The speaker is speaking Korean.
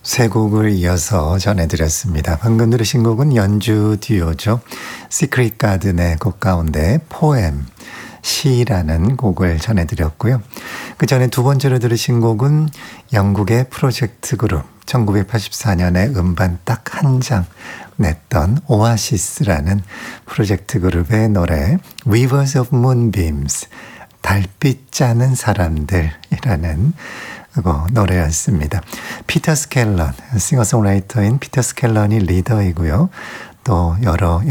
세 곡을 이어서 전해드렸습니다. 방금 들으신 곡은 연주 듀오죠. 시크릿 가든의 곡 가운데 포엠, 시라는 곡을 전해드렸고요. 그 전에 두 번째로 들으신 곡은 영국의 프로젝트 그룹 1984년에 음반 딱 한 장 냈던 오아시스라는 프로젝트 그룹의 노래 Weavers of Moonbeams, 달빛 짜는 사람들이라는 노래였습니다. 피터 스켈런, 싱어송라이터인 피터 스켈런이 리더이고요. 또 여러